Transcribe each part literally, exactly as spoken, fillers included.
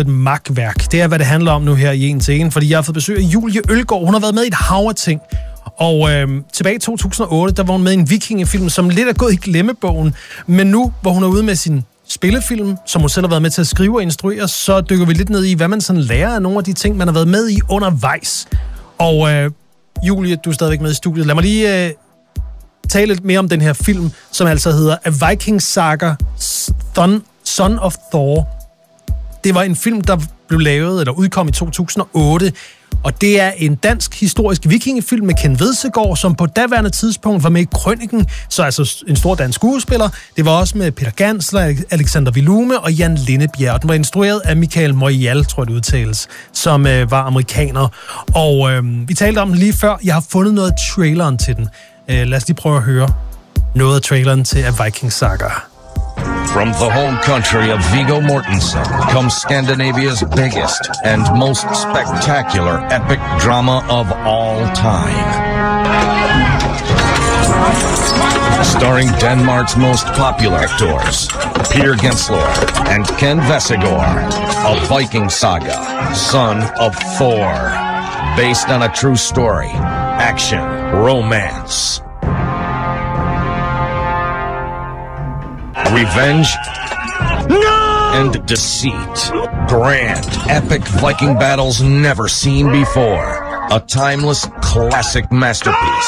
et makværk. Det er, hvad det handler om nu her i En til En, fordi jeg har fået besøg af Julie Ølgaard. Hun har været med i et hav af ting. Og øh, tilbage i to tusind og otte, der var hun med i en vikingefilm, som lidt er gået i glemmebogen. Men nu, hvor hun er ude med sin spillefilm, som hun selv har været med til at skrive og instruere, så dykker vi lidt ned i, hvad man sådan lærer af nogle af de ting, man har været med i undervejs. Og øh, Julie, du er stadigvæk med i studiet. Lad mig lige øh, tale lidt mere om den her film, som altså hedder A Viking Saga, Son of Thor. Det var en film, der blev lavet, eller udkom i to tusind og otte, og det er en dansk historisk vikingefilm med Ken Vedsegaard, som på daværende tidspunkt var med i Krøniken, så altså en stor dansk skuespiller. Det var også med Peter Gansler, Alexander Vilume og Jan Lindebjerg. Den var instrueret af Michael Moyal, tror jeg det udtales, som øh, var amerikaner. Og øh, vi talte om den lige før. Jeg har fundet noget af traileren til den. Øh, lad os lige prøve at høre noget af traileren til A Viking Saga. From the home country of Viggo Mortensen comes Scandinavia's biggest and most spectacular epic drama of all time. Starring Denmark's most popular actors, Peter Gensler and Ken Vedsegaard, A Viking Saga, Son of Thor. Based on a true story, action, romance. Revenge no! and deceit. Grand, epic Viking battles never seen before. A timeless classic masterpiece.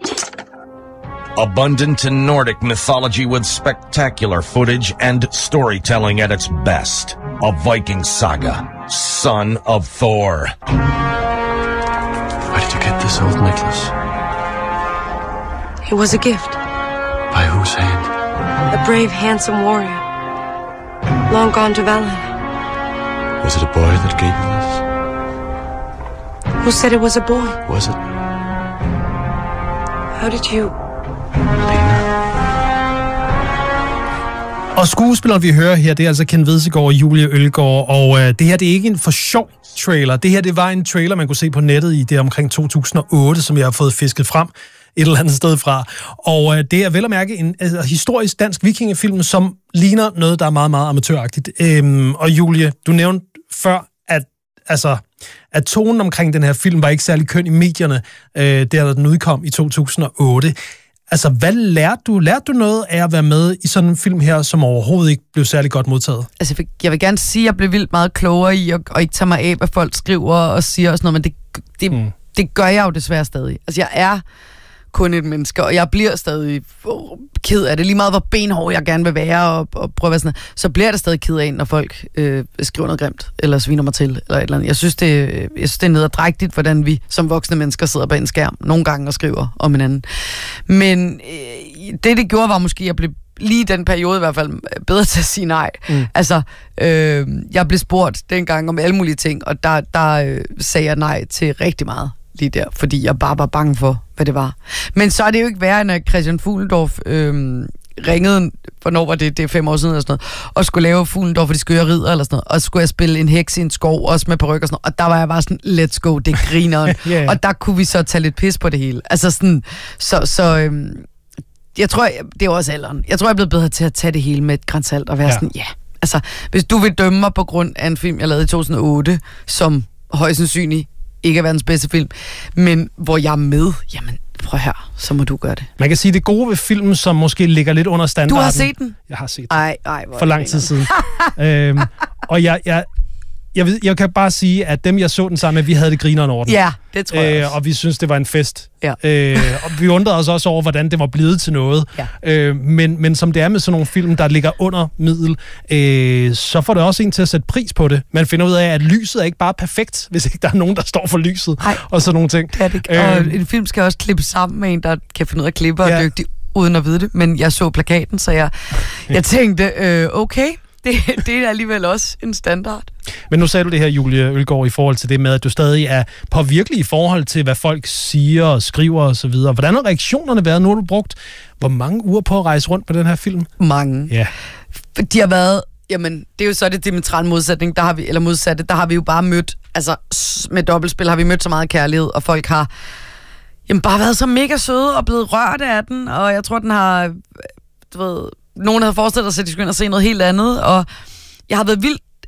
Abundant in Nordic mythology with spectacular footage and storytelling at its best. A Viking Saga, Son of Thor. Where did you get this old necklace? It was a gift. By whose hand? A brave, handsome warrior, long gone to Valhalla. Was it a boy that gave you this? Who said it was a boy? Was it? How did you... Lena? Og skuespilleren, vi hører her, det er altså Ken Vedsegaard og Julie Ølgaard, og øh, det her, det er ikke en for sjov trailer. Det her, det var en trailer, man kunne se på nettet i det omkring to tusind og otte, som jeg har fået fisket frem et eller andet sted fra. Og øh, det er vel at mærke en altså, historisk dansk vikingefilm, som ligner noget, der er meget, meget amatøragtigt. Øhm, og Julie, du nævnte før, at, altså, at tonen omkring den her film var ikke særlig køn i medierne, øh, der den udkom i to tusind og otte. Altså, hvad lærte du? Lærte du noget af at være med i sådan en film her, som overhovedet ikke blev særlig godt modtaget? Altså, jeg vil gerne sige, at jeg blev vildt meget klogere i, at, og ikke tage mig af, hvad folk skriver og siger og sådan noget, men det, det, mm. det gør jeg jo desværre stadig. Altså, jeg er kun et menneske, og jeg bliver stadig oh, ked af det. Lige meget, hvor benhård jeg gerne vil være, og, og prøve at være sådan noget, så bliver jeg stadig ked af, når folk øh, skriver noget grimt, eller sviner mig til, eller et eller andet. Jeg synes, det, jeg synes, det er nederdrægtigt, hvordan vi som voksne mennesker sidder bag en skærm nogle gange og skriver om hinanden. Men øh, det, det gjorde, var måske, at jeg blev lige i den periode i hvert fald bedre til at sige nej. Mm. Altså, øh, jeg blev spurgt dengang om alle mulige ting, og der, der øh, sagde jeg nej til rigtig meget lige der, fordi jeg bare var bange for, hvad det var. Men så er det jo ikke værre, end at Christian Fuglendorf øh, ringede, hvornår var det, det er fem år siden eller sådan noget, og skulle lave Fuglendorf for de skøre ridder eller sådan noget, og så skulle jeg spille en heks i en skov, også med paryk og sådan noget, og der var jeg bare sådan, let's go, det griner. yeah. Og der kunne vi så tage lidt pis på det hele. Altså sådan, så, så øh, jeg tror, det er også alderen. Jeg tror, jeg er blevet bedre til at tage det hele med et gran salt og være ja. sådan, ja, yeah. Altså, hvis du vil dømme mig på grund af en film, jeg lavede i to tusind og otte, som højst sandsynligt ikke er verdens bedste film, men hvor jeg er med, jamen prøv her, så må du gøre det. Man kan sige, det gode ved filmen, som måske ligger lidt under standarden. Du har set den? Jeg har set den. Ej, ej, for lang tid siden. øhm, og jeg, jeg, jeg, ved, jeg kan bare sige, at dem, jeg så den sammen med, vi havde det grineren over den. Ja, det tror jeg også. Og vi synes det var en fest. Ja. Øh, og vi undrede os også over, hvordan det var blevet til noget. Ja. Øh, men, men som det er med sådan nogle film, der ligger under middel, øh, så får det også en til at sætte pris på det. Man finder ud af, at lyset er ikke bare perfekt, hvis ikke der er nogen, der står for lyset. Ej, og sådan nogle ting. Det er det ikke. Øh, og en film skal også klippe sammen med en, der kan finde ud af at klippe og ja. er dygtig, uden at vide det. Men jeg så plakaten, så jeg, jeg tænkte, øh, okay, det, det er alligevel også en standard. Men nu sagde du det her, Julie Ølgaard, i forhold til det med, at du stadig er påvirkelig i forhold til, hvad folk siger og skriver og så videre. Hvordan har reaktionerne været? Nu har du brugt hvor mange uger på at rejse rundt på den her film? Mange. Ja. De har været, jamen, det er jo så det diametrale modsætning, der har vi, eller modsatte, der har vi jo bare mødt, altså med dobbeltspil har vi mødt så meget kærlighed, og folk har jamen, bare været så mega søde og blevet rørt af den, og jeg tror, den har, du ved, nogen havde forestillet sig, at de skulle ind og se noget helt andet, og jeg har været vildt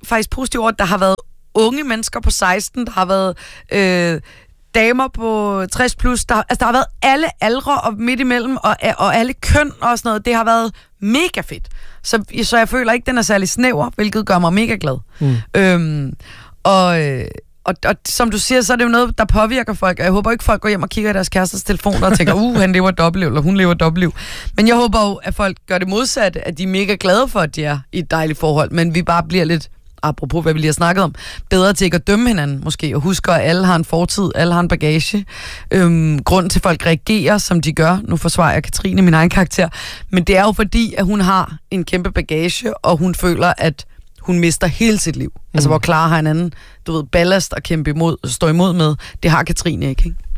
faktisk positiv over, at der har været unge mennesker på seksten, der har været øh, damer på tres plus, der, altså der har været alle aldre og midt imellem, og, og alle køn og sådan noget. Det har været mega fedt. Så, så jeg føler ikke, den er særlig snæver, hvilket gør mig mega glad. Mm. Øhm, og... Og, og som du siger, så er det jo noget, der påvirker folk. Og jeg håber ikke, folk går hjem og kigger i deres kæresters telefoner og tænker, uh, han lever et dobbeltliv, eller hun lever et dobbeltliv. Men jeg håber jo, at folk gør det modsatte, at de er mega glade for, at de er i et dejligt forhold, men vi bare bliver lidt, apropos hvad vi lige har snakket om, bedre til ikke at dømme hinanden måske, og husker, at alle har en fortid, alle har en bagage. Øhm, grunden til, at folk reagerer, som de gør, nu forsvarer jeg Katrine, min egen karakter, men det er jo fordi, at hun har en kæmpe bagage, og hun føler, at hun mister hele sit liv. Mm. Altså, hvor Clara har en anden, du ved, ballast at kæmpe imod, stå imod med. Det har Katrine ikke, ikke?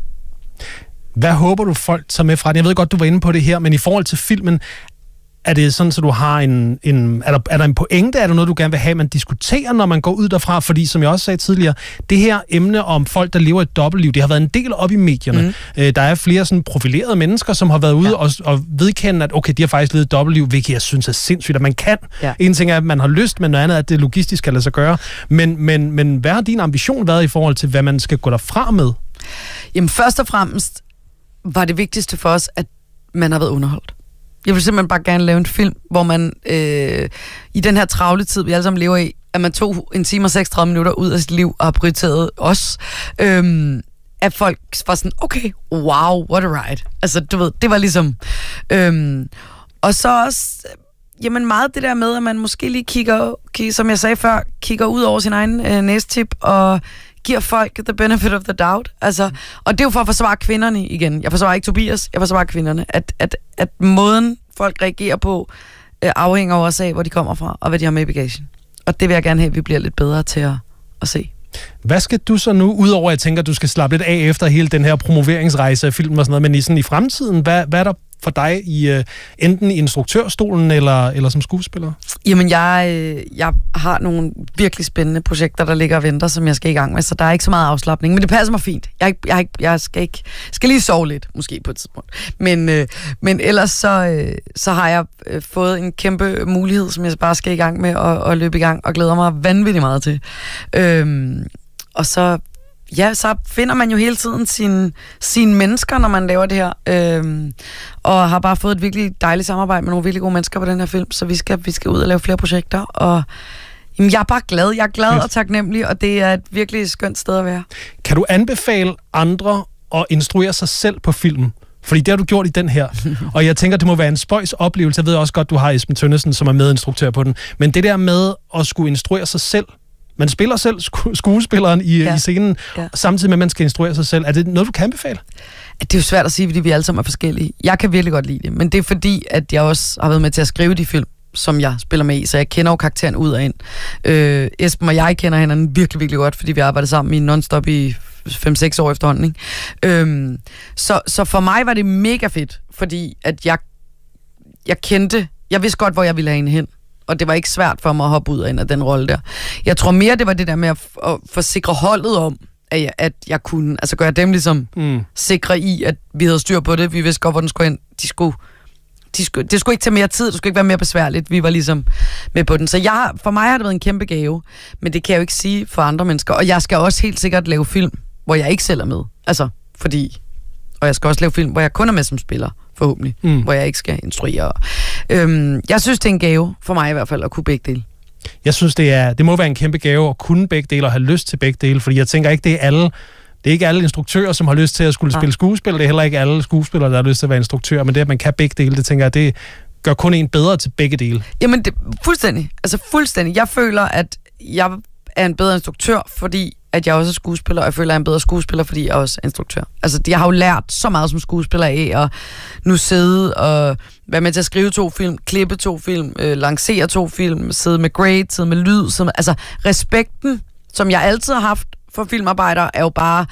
Hvad håber du, folk tager med fra den? Jeg ved godt, du var inde på det her, men i forhold til filmen, er det sådan, så du har en... en er, der, er der en pointe? Er der noget, du gerne vil have, man diskuterer, når man går ud derfra? Fordi, som jeg også sagde tidligere, det her emne om folk, der lever et dobbeltliv, det har været en del op i medierne. Mm. Øh, der er flere sådan profilerede mennesker, som har været ude ja. og, og vedkende, at okay, de har faktisk levet et dobbeltliv, hvilket jeg synes er sindssygt, at man kan. Ja. En ting er, at man har lyst, men noget andet er, at det logistisk kan lade sig gøre. Men, men, men hvad har din ambition været i forhold til, hvad man skal gå derfra med? Jamen, først og fremmest var det vigtigste for os, at man har været underholdt. Jeg vil simpelthen bare gerne lave en film, hvor man øh, i den her travle tid, vi alle sammen lever i, at man tog en time og seksogtredive minutter ud af sit liv og har prioriteret os. Øhm, at folk var sådan, okay, wow, what a ride. Altså, du ved, det var ligesom... Øhm, og så også, jamen meget det der med, at man måske lige kigger, kigger som jeg sagde før, kigger ud over sin egen øh, næstip og giver folk the benefit of the doubt. Altså, og det er jo for at forsvare kvinderne igen. Jeg forsvarer ikke Tobias, jeg forsvarer kvinderne. At, at, at måden folk reagerer på, øh, afhænger også af, hvor de kommer fra, og hvad de har med i bagagen. Og det vil jeg gerne have, at vi bliver lidt bedre til at, at se. Hvad skal du så nu, udover at jeg tænker, at du skal slappe lidt af efter hele den her promoveringsrejse af film og sådan noget, men i, sådan i fremtiden, hvad, hvad er der for dig i uh, enten i instruktørstolen eller, eller som skuespiller? Jamen, jeg, jeg har nogle virkelig spændende projekter, der ligger og venter, som jeg skal i gang med, så der er ikke så meget afslapning, men det passer mig fint. Jeg, jeg, jeg skal, ikke, skal lige sove lidt, måske på et tidspunkt. Men, øh, men ellers så, øh, så har jeg øh, fået en kæmpe mulighed, som jeg bare skal i gang med at, at løbe i gang, og glæder mig vanvittigt meget til. Øhm, og så Ja, så finder man jo hele tiden sine, sine mennesker, når man laver det her. Øhm, og har bare fået et virkelig dejligt samarbejde med nogle virkelig gode mennesker på den her film, så vi skal, vi skal ud og lave flere projekter. Og jamen, jeg er bare glad. Jeg er glad og taknemmelig, og det er et virkelig skønt sted at være. Kan du anbefale andre at instruere sig selv på film? Fordi det har du gjort i den her. Og jeg tænker, det må være en spøjs oplevelse. Jeg ved også godt, du har Esben Tønnesen, som er medinstruktør på den. Men det der med at skulle instruere sig selv, man spiller selv sku- skuespilleren i, ja. i scenen, ja. samtidig med, at man skal instruere sig selv. Er det noget, du kan anbefale? Det er jo svært at sige, fordi vi alle sammen er forskellige. Jeg kan virkelig godt lide det, men det er fordi, at jeg også har været med til at skrive de film, som jeg spiller med i, så jeg kender jo karakteren ud og ind. Øh, Esben og jeg kender hinanden virkelig, virkelig godt, fordi vi har arbejdet sammen i non-stop i fem seks år efterhånden. Ikke? Øh, så, så for mig var det mega fedt, fordi at jeg, jeg kendte, jeg vidste godt, hvor jeg ville have hende hen. Og det var ikke svært for mig at hoppe ud og ind af den rolle der. Jeg tror mere, det var det der med at, f- at forsikre holdet om, at jeg, at jeg kunne, altså gøre dem ligesom mm. sikre i, at vi havde styr på det. Vi vidste godt, hvor den skulle hen. De skulle, de skulle, det skulle ikke tage mere tid, det skulle ikke være mere besværligt. Vi var ligesom med på den. Så jeg, for mig har det været en kæmpe gave, men det kan jeg jo ikke sige for andre mennesker. Og jeg skal også helt sikkert lave film, hvor jeg ikke selv er med. Altså, fordi... Og jeg skal også lave film, hvor jeg kun er med som spiller, forhåbentlig. Mm. Hvor jeg ikke skal instruere. Øhm, jeg synes, det er en gave, for mig i hvert fald, at kunne begge dele. Jeg synes, det, er, det må være en kæmpe gave at kunne begge dele og have lyst til begge dele, fordi jeg tænker ikke, det er alle... Det er ikke alle instruktører, som har lyst til at skulle Nej. spille skuespil. Det er heller ikke alle skuespillere, der har lyst til at være instruktør. Men det, at man kan begge dele, det tænker jeg, det gør kun en bedre til begge dele. Jamen, det, fuldstændig. Altså, fuldstændig. Jeg føler, at jeg er en bedre instruktør, fordi at jeg også er skuespiller, og jeg føler, at jeg er en bedre skuespiller, fordi jeg også er instruktør. Altså, jeg har jo lært så meget som skuespiller af at nu sidde og være med til at skrive to film, klippe to film, øh, lancere to film, sidde med grade, sidde med lyd, sidde med, altså respekten, som jeg altid har haft for filmarbejdere, er jo bare,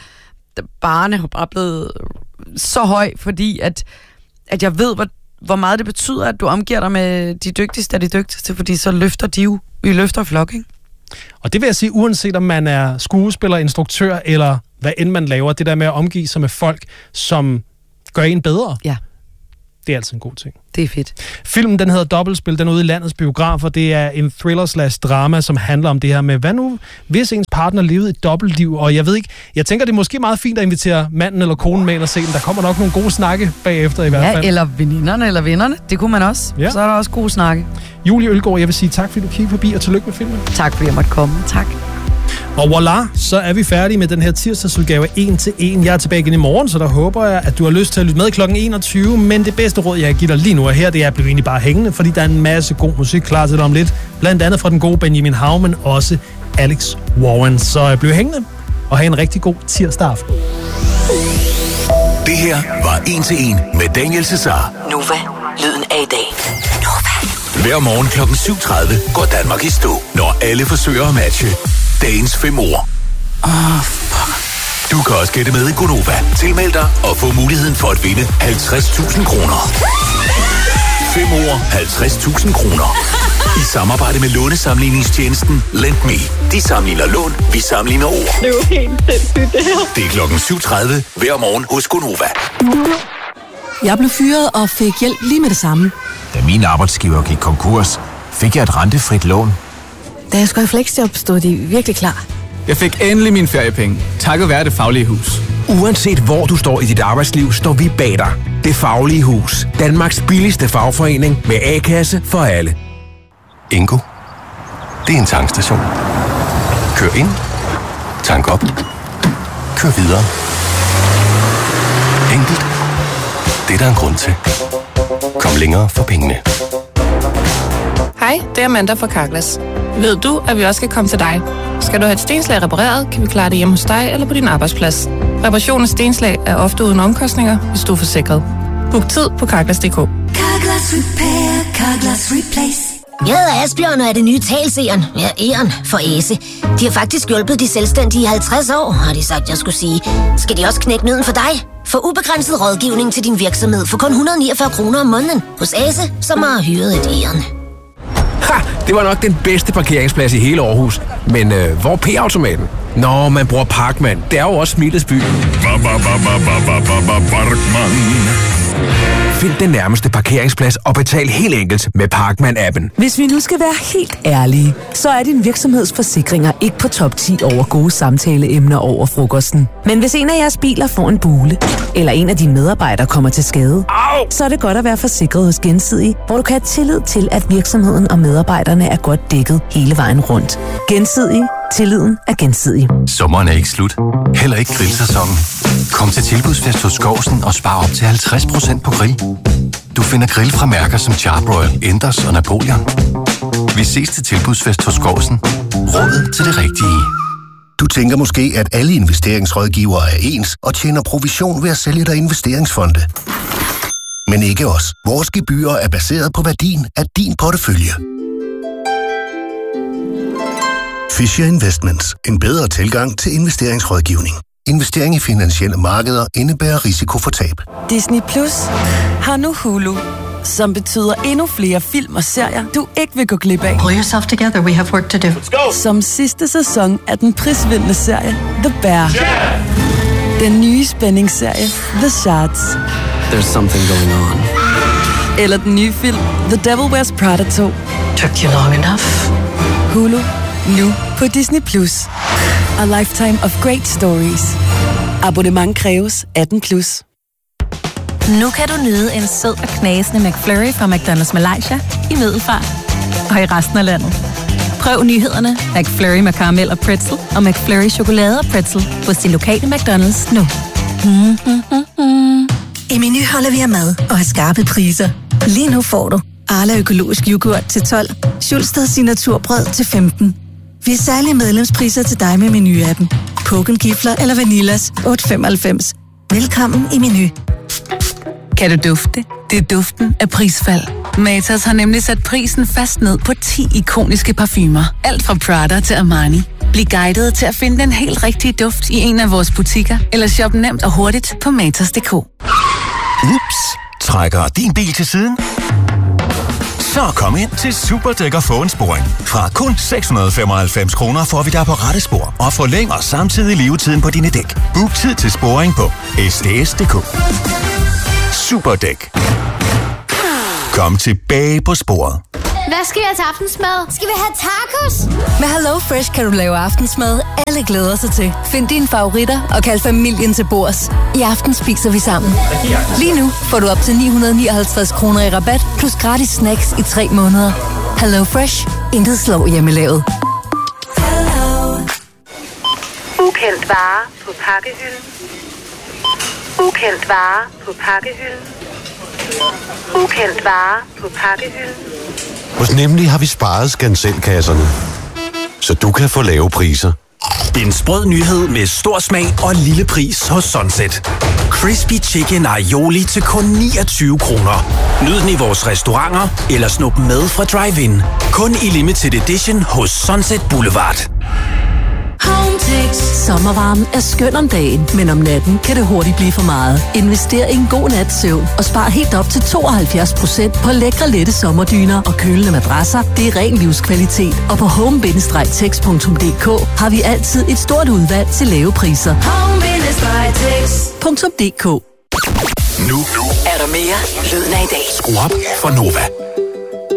barne har bare blevet så høj, fordi at, at jeg ved, hvor, hvor meget det betyder, at du omgiver dig med de dygtigste af de dygtigste, fordi så løfter de jo, vi løfter flok, ikke? Og det vil jeg sige, uanset om man er skuespiller, instruktør, eller hvad end man laver, det der med at omgive sig med folk, som gør en bedre. Ja. Det er altid en god ting. Det er fedt. Filmen, den hedder Dobbeltspil, den er ude i landets biografer. Det er en thriller-slash-drama, som handler om det her med, hvad nu, hvis ens partner levede et dobbeltliv? Og jeg ved ikke, jeg tænker, det er måske meget fint at invitere manden eller konen med ind og se den. Der kommer nok nogle gode snakke bagefter i hvert fald. Ja, eller veninderne eller vennerne. Det kunne man også. Ja. Så er der også gode snakke. Julie Ølgaard, jeg vil sige tak, fordi du kiggede forbi, og tillykke med filmen. Tak, fordi jeg måtte komme. Tak. Og voilà, så er vi færdige med den her tirsdagsudgave af en til en. Jeg er tilbage igen i morgen, så der håber jeg, at du har lyst til at lytte med klokken enogtyve. Men det bedste råd, jeg giver dig lige nu er her, det er at blive egentlig bare hængende, fordi der er en masse god musik klar til dig om lidt. Blandt andet fra den gode Benjamin Hav, men også Alex Warren. Så bliv hængende og have en rigtig god tirsdag aften. Det her var en til en med Daniel Cesar. Nova, lyden af i dag. Nova. Hver morgen klokken syv tredive går Danmark i stå, når alle forsøger at matche dagens fem ord. Åh, oh, fuck. Du kan også gætte med i Gonova. Tilmeld dig og få muligheden for at vinde halvtreds tusind kroner. fem ord, halvtreds tusind kroner. I samarbejde med lånesamligningstjenesten LendMe. De sammenligner lån, vi sammenligner ord. Det er jo helt sindssygt, det her. Det er klokken syv tredive hver morgen hos Gonova. Jeg blev fyret og fik hjælp lige med det samme. Da min arbejdsgiver gik konkurs, fik jeg et rentefrit lån. Da jeg skulle i fleksjob, stod de virkelig klar. Jeg fik endelig mine feriepenge, takket være Det Faglige Hus. Uanset hvor du står i dit arbejdsliv, står vi bag dig. Det Faglige Hus. Danmarks billigste fagforening med A-kasse for alle. Ingo. Det er en tankstation. Kør ind. Tank op. Kør videre. Enkelt. Det er der en grund til. Kom længere for pengene. Hej, det er Amanda fra Carglass. Ved du, at vi også skal komme til dig? Skal du have et stenslag repareret, kan vi klare det hjemme hos dig eller på din arbejdsplads. Reparation af stenslag er ofte uden omkostninger, hvis du er forsikret. Book tid på Carglass punktum d k. Carglass Repair, Carglass Replace. Jeg hedder Asbjørn og er det nye talseren. Ja, Eren for Æse. De har faktisk hjulpet de selvstændige i halvtreds år, har de sagt, jeg skulle sige. Skal de også knække nøden for dig? Få ubegrænset rådgivning til din virksomhed for kun et hundrede og niogfyrre kroner om måneden hos Æse, som har hyret et Eren. Ha! Det var nok den bedste parkeringsplads i hele Aarhus. Men øh, hvor er P-automaten? Nå, man bruger Parkman. Det er jo også Smilets by. Find den nærmeste parkeringsplads og betal helt enkelt med Parkman-appen. Hvis vi nu skal være helt ærlige, så er din virksomhedsforsikringer ikke på top ti over gode samtaleemner over frokosten. Men hvis en af jeres biler får en bule, eller en af dine medarbejdere kommer til skade, Au! så er det godt at være forsikret hos Gensidige, hvor du kan have tillid til, at virksomheden og medarbejderne er godt dækket hele vejen rundt. Gensidige. Tilliden er gensidig. Sommeren er ikke slut. Heller ikke grillsæsonen. Kom til Tilbudsfest hos Skovsen og spar op til halvtreds procent på grill. Du finder grill fra mærker som Charbroil, Enders og Napoleon. Vi ses til Tilbudsfest hos Skovsen. Rådet til det rigtige. Du tænker måske, at alle investeringsrådgivere er ens og tjener provision ved at sælge dig investeringsfonde. Men ikke os. Vores gebyrer er baseret på værdien af din portefølje. Fisher Investments. En bedre tilgang til investeringsrådgivning. Investering i finansielle markeder indebærer risiko for tab. Disney Plus har nu Hulu, som betyder endnu flere film og serier, du ikke vil gå glip af. Pull yourself together, we have work to do. Let's go! Som sidste sæson af den prisvindende serie The Bear. Yeah! Den nye spændingsserie The Shards. There's something going on. Eller den nye film The Devil Wears Prada to. Took you long enough. Hulu. Nu på Disney Plus. A lifetime of great stories. Abonnement kræves atten plus. Nu kan du nyde en sød og knasende McFlurry fra McDonald's Malaysia i Middelfart og i resten af landet. Prøv nyhederne McFlurry med karamel og pretzel og McFlurry chokolade og pretzel hos din lokale McDonald's nu. Mm, mm, mm, mm. I Meny holder vi af mad og har skarpe priser. Lige nu får du Arla økologisk yoghurt til tolv, Schulstad signaturbrød til femten. Vi har særlige medlemspriser til dig med Meny-appen. Poken Gifler eller Vanillas otte femoghalvfems. Velkommen i Meny. Kan du dufte? Det er duften af prisfald. Matas har nemlig sat prisen fast ned på ti ikoniske parfumer. Alt fra Prada til Armani. Bliv guidet til at finde den helt rigtige duft i en af vores butikker, eller shop nemt og hurtigt på matas punktum d k. Ups, trækker din bil til siden? Så kom ind til Superdæk og få en sporing. Fra kun seks hundrede og femoghalvfems kroner får vi dig på rette spor og forlænger samtidig levetiden på dine dæk. Book tid til sporing på s d s punktum d k. Superdæk. Kom tilbage på sporet. Hvad skal jeg til aftensmad? Skal vi have tacos? Med Hello Fresh kan du lave aftensmad, alle glæder sig til. Find dine favoritter og kald familien til bords. I aften spiser vi sammen. Lige nu får du op til ni hundrede nioghalvtreds kroner i rabat, plus gratis snacks i tre måneder. Hello Fresh. Intet slår hjemmelavet. Ukendt vare på pakkehylden. Ukendt vare på pakkehylden. Ukendt vare på pakkehylden. Hos Nemlig har vi sparet skanselkasserne, så du kan få lave priser. En sprød nyhed med stor smag og lille pris hos Sunset. Crispy Chicken Aioli til kun niogtyve kroner. Nyd den i vores restauranter eller snup med fra drive-in. Kun i limited edition hos Sunset Boulevard. Hometex. Sommervarmen er skøn om dagen, men om natten kan det hurtigt blive for meget. Invester i en god nats søvn og spar helt op til tooghalvfjerds procent på lækre lette sommerdyner og kølende madrasser. Det er ren livskvalitet. Og på home bindestreg tex punktum d k har vi altid et stort udvalg til lave priser. home bindestreg tex punktum d k Nu er der mere Lyden af i dag. Skru op for Nova.